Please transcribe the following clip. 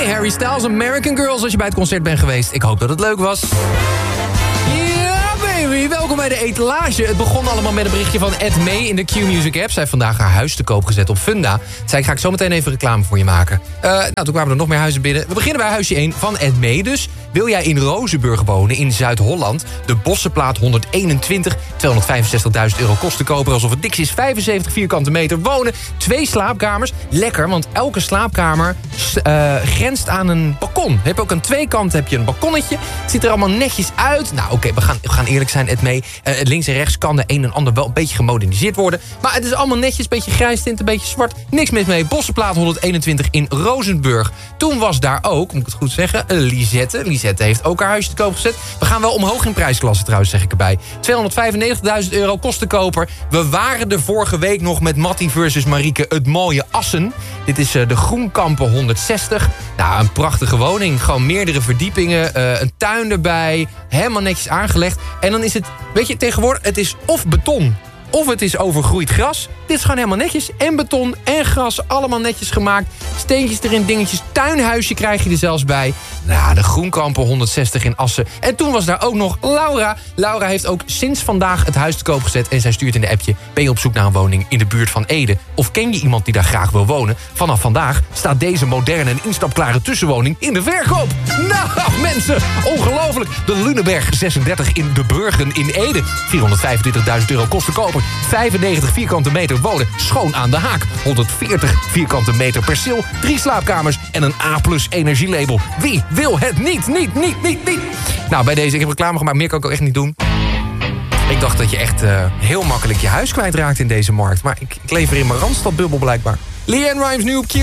Hey, Harry Styles, American Girls, als je bij het concert bent geweest. Ik hoop dat het leuk was. Baby, welkom bij de etalage. Het begon allemaal met een berichtje van Ed May in de Q-Music app. Zij heeft vandaag haar huis te koop gezet op Funda. Zei ik, ga ik zo meteen even reclame voor je maken. Toen kwamen er nog meer huizen binnen. We beginnen bij huisje 1 van Ed May dus. Wil jij in Rozenburg wonen, in Zuid-Holland? De Bossenplaat 121, 265.000 euro kost te kopen. Alsof het niks is, 75 vierkante meter wonen. 2 slaapkamers. Lekker, want elke slaapkamer grenst aan een balkon. Heb ook aan 2 kanten heb je een balkonnetje. Het ziet er allemaal netjes uit. Nou oké, we gaan eerlijk zijn, Ed May. Links en rechts kan de een en ander wel een beetje gemoderniseerd worden. Maar het is allemaal netjes, een beetje grijs tint, een beetje zwart. Niks mis mee. Bossenplaat 121 in Rozenburg. Toen was daar ook, moet ik het goed zeggen, Lisette. Lisette heeft ook haar huisje te koop gezet. We gaan wel omhoog in prijsklasse trouwens, zeg ik erbij. 295.000 euro kost te koper. We waren er vorige week nog met Mattie versus Marieke het mooie Assen. Dit is de Groenkampen 160. Nou, een prachtige woning. Gewoon meerdere verdiepingen. Een tuin erbij. Helemaal netjes aangelegd. En dan is het, weet je, tegenwoordig, het is of beton of het is overgroeid gras. Dit is gewoon helemaal netjes. En beton en gras, allemaal netjes gemaakt. Steentjes erin, dingetjes. Tuinhuisje krijg je er zelfs bij. Nou, de Groenkampen 160 in Assen. En toen was daar ook nog Laura. Laura heeft ook sinds vandaag het huis te koop gezet. En zij stuurt in de appje, ben je op zoek naar een woning in de buurt van Ede? Of ken je iemand die daar graag wil wonen? Vanaf vandaag staat deze moderne en instapklare tussenwoning in de verkoop. Nou, mensen, ongelooflijk. De Lunenberg 36 in de Burgen in Ede. 425.000 euro kost te koper. 95 vierkante meter wonen, schoon aan de haak. 140 vierkante meter perceel, 3 slaapkamers en een A+ energielabel. Wie wil het niet? Niet. Nou, bij deze, ik heb reclame gemaakt, meer kan ik ook echt niet doen. Ik dacht dat je echt heel makkelijk je huis kwijtraakt in deze markt. Maar ik leef er in mijn Randstadbubbel blijkbaar. LeAnn Rimes nu op Q.